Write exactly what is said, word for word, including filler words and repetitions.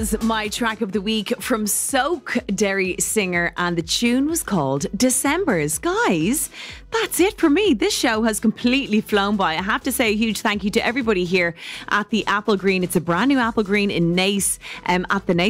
My track of the week from Soak, Derry singer, and the tune was called Decembers. Guys, that's it for me. This show has completely flown by. I have to say a huge thank you to everybody here at the Apple Green. It's a brand new Apple Green in Naas, um, at the Naas